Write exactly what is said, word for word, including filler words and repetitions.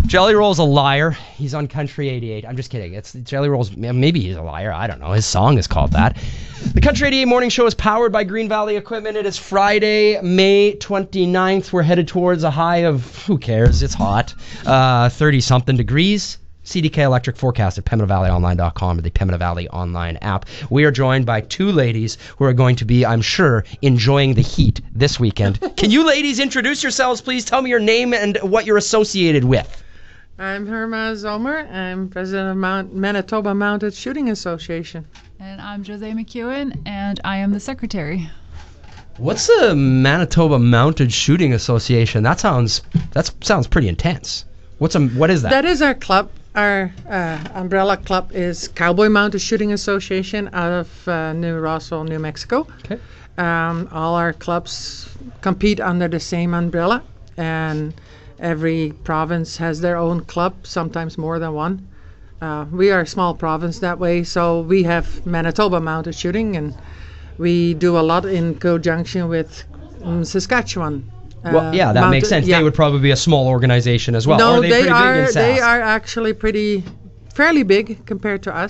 Jelly Roll's a liar. He's on Country eighty-eight. I'm just kidding. It's Jelly Roll's. Maybe he's a liar. I don't know. His song is called that. The Country eighty-eight Morning Show is powered by Green Valley Equipment. It is Friday, May twenty-ninth. We're headed towards a high of, who cares? It's hot. Uh, thirty-something degrees. C D K Electric forecast at Pembina Valley Online dot com or the Pembina Valley Online app. We are joined by two ladies who are going to be, I'm sure, enjoying the heat this weekend. Can you ladies introduce yourselves, please? Tell me your name and what you're associated with. I'm Herma Zomer. I'm president of Mount Manitoba Mounted Shooting Association. And I'm Jose McEwen, and I am the secretary. What's the Manitoba Mounted Shooting Association? That sounds that sounds pretty intense. What's a what is that? That is our club. Our uh, umbrella club is Cowboy Mounted Shooting Association out of uh, New Rossville, New Mexico. Okay. Um, all our clubs compete under the same umbrella, and every province has their own club, sometimes more than one. Uh, we are a small province that way, so we have Manitoba Mounted Shooting, and we do a lot in conjunction with um, Saskatchewan. Well, yeah, that Mounted, makes sense. Yeah. They would probably be a small organization as well. No, Or are they, they pretty are. big in Sask? They are actually pretty, fairly big compared to us.